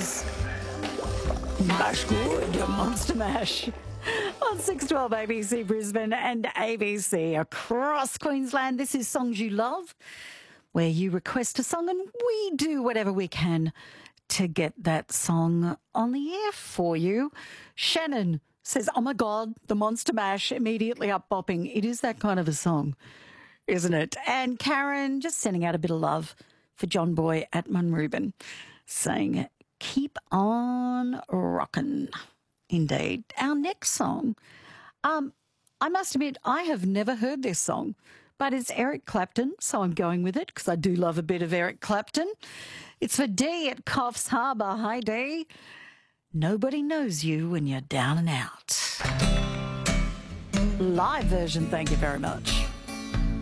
is Mash Good, Monster Mash. On 612 ABC Brisbane and ABC across Queensland. This is Songs You Love, where you request a song and we do whatever we can to get that song on the air for you. Shannon says, oh my God, the Monster Mash, immediately up bopping. It is that kind of a song, isn't it? And Karen just sending out a bit of love for John Boy at Munrooban, saying, keep on rockin'. Indeed. Our next song, I must admit, I have never heard this song, but it's Eric Clapton, so I'm going with it because I do love a bit of Eric Clapton. It's for Dee at Coffs Harbour. Hi, Dee. Nobody knows you when you're down and out. Live version, thank you very much.